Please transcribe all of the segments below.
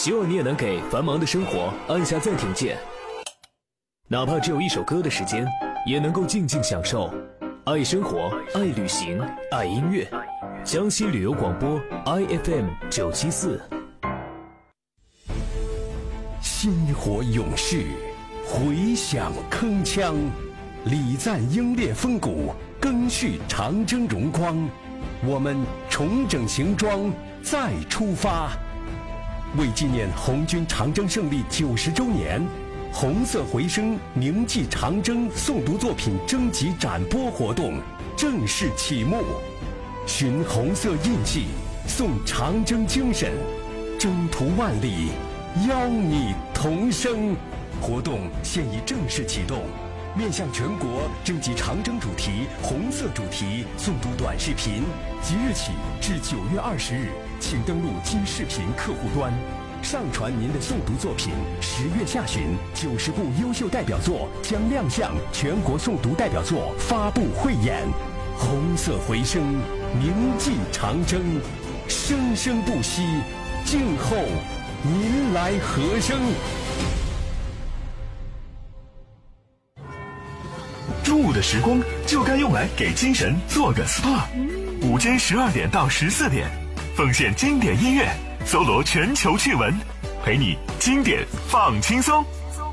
希望你也能给繁忙的生活按下暂停键，哪怕只有一首歌的时间，也能够静静享受。爱生活，爱旅行，爱音乐。江西旅游广播 IFM 974。 薪火永世，回响铿锵，礼赞英烈风骨，赓续长征荣光。我们重整行装，再出发。为纪念红军长征胜利90周年，红色回声铭记长征诵读作品征集展播活动正式启幕。寻红色印记，颂长征精神，征途万里，邀你同声。活动现已正式启动，面向全国征集长征主题、红色主题诵读短视频，即日起至9月20日，请登录今视频客户端，上传您的诵读作品。10月下旬，90部优秀代表作将亮相全国诵读代表作发布汇演。红色回声，铭记长征，生生不息，静候您来和声。 中午的时光就该用来给精神做个 SPA。午间12点到14点，奉献经典音乐，搜罗全球趣闻，陪你经典放轻松。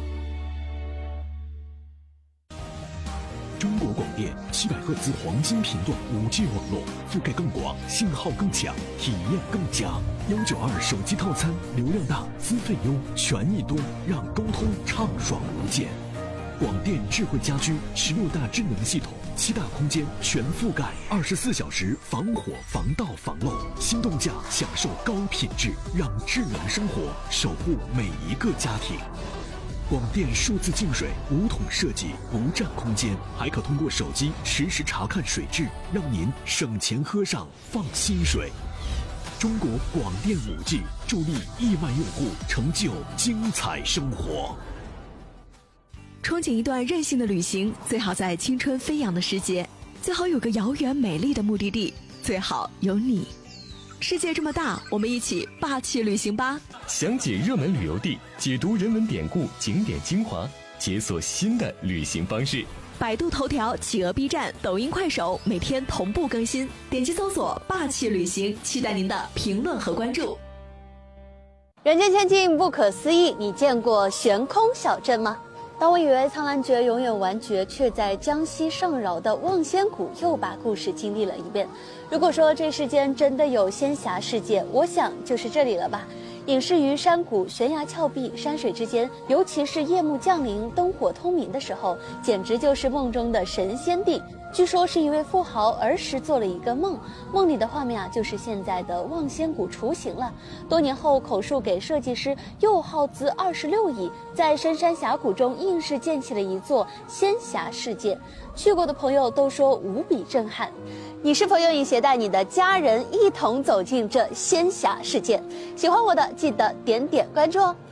中国广电700赫兹黄金频段5G 网络，覆盖更广，信号更强，体验更佳。192手机套餐，流量大，资费优，权益多，让沟通畅爽无间。广电智慧家居16大智能系统，7大空间全覆盖，24小时防火、防盗、防漏。心动价享受高品质，让智能生活守护每一个家庭。广电数字净水5桶设计，不占空间，还可通过手机实时查看水质，让您省钱喝上放心水。中国广电5G助力亿万用户成就精彩生活。 憧憬一段任性的旅行，最好在青春飞扬的时节，最好有个遥远美丽的目的地，最好有你。世界这么大，我们一起霸气旅行吧！ 详解热门旅游地，解读人文典故、景点精华，解锁新的旅行方式。 百度头条、企鹅 B 站、抖音、快手每天同步更新，点击搜索霸气旅行，期待您的评论和关注。 人间仙境不可思议，你见过悬空小镇吗？当我以为苍兰诀永远完结，却在江西上饶的望仙谷又把故事经历了一遍。如果说这世间真的有仙侠世界，我想就是这里了吧。隐士于山谷、悬崖峭壁、山水之间，尤其是夜幕降临、灯火通明的时候，简直就是梦中的神仙地。据说是一位富豪儿时做了一个梦，梦里的画面啊，就是现在的望仙谷雏形了。多年后口述给设计师，又耗资26亿，在深山峡谷中硬是建起了一座仙侠世界。去过的朋友都说无比震撼。你是否愿意携带你的家人一同走进这仙侠世界？喜欢我的记得点点关注哦。